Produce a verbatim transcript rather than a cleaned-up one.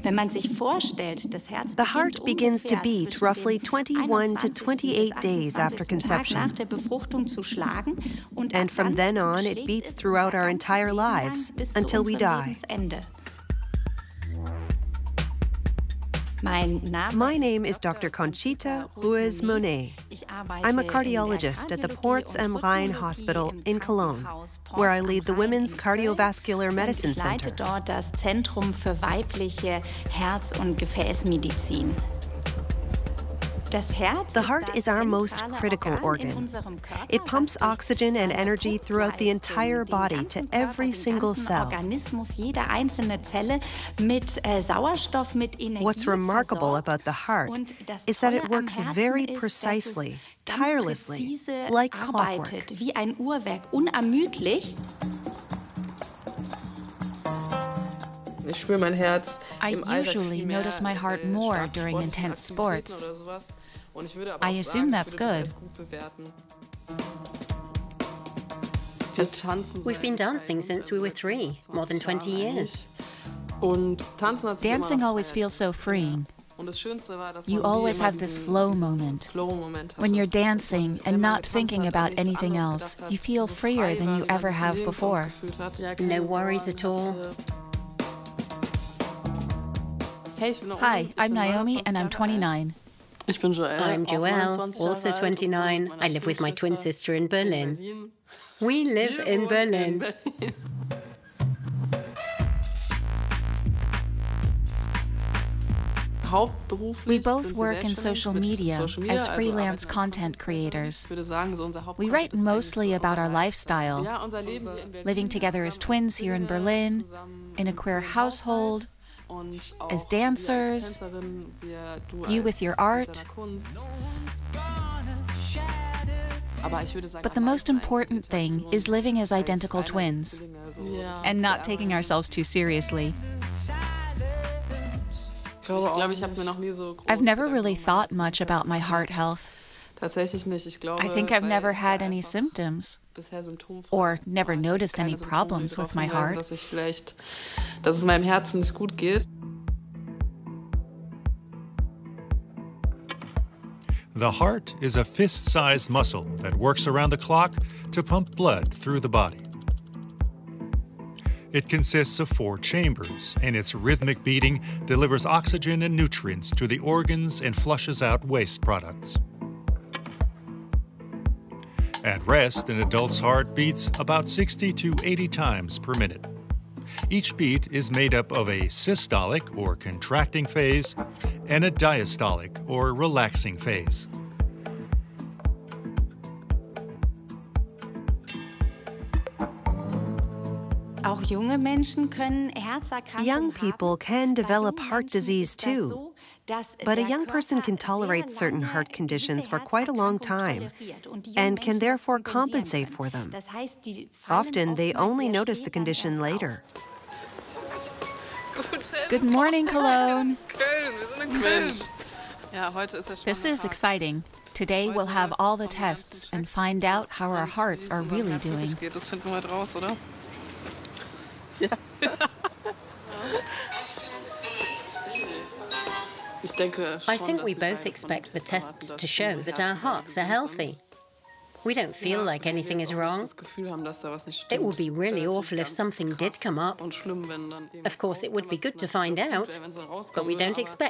Wenn man sich vorstellt, das Herz The heart begins to beat roughly twenty-one to twenty-eight days after conception. Nach der Befruchtung zu schlagen, und And from then on, it beats throughout our entire lives until we die. My name is Doctor Conchita Ruiz Monet. I'm a cardiologist at the Ports am Rhein Hospital in Cologne, where I lead the Women's Cardiovascular Medicine Center. Ich leite dort das Zentrum für weibliche Herz- und Gefäßmedizin. The heart is our most critical organ. It pumps oxygen and energy throughout the entire body to every single cell. What's remarkable about the heart is that it works very precisely, tirelessly, like clockwork. I usually notice my heart more during intense sports. I assume that's good. We've been dancing since we were three, more than twenty years. Dancing always feels so freeing. You always have this flow moment. When you're dancing and not thinking about anything else, you feel freer than you ever have before. No worries at all. Hi, I'm Naomi and I'm twenty-nine. I'm Joelle, also twenty-nine. I live with my twin sister in Berlin. We live in Berlin. We both work in social media as freelance content creators. We write mostly about our lifestyle, living together as twins here in Berlin, in a queer household, as dancers, you with your art. But the most important thing is living as identical twins and not taking ourselves too seriously. I've never really thought much about my heart health. I think I've never had any symptoms or never noticed any problems with my heart. The heart is a fist-sized muscle that works around the clock to pump blood through the body. It consists of four chambers, and its rhythmic beating delivers oxygen and nutrients to the organs and flushes out waste products. At rest, an adult's heart beats about sixty to eighty times per minute. Each beat is made up of a systolic, or contracting phase, and a diastolic, or relaxing phase. Young people can develop heart disease too, but a young person can tolerate certain heart conditions for quite a long time and can therefore compensate for them. Often, they only notice the condition later. Good morning, Cologne. This is exciting. Today we'll have all the tests and find out how our hearts are really doing. I think we both expect the tests to show that our hearts are healthy. We don't feel like anything is wrong. It would be really awful if something did come up. Of course, it would be good to find out, but we don't expect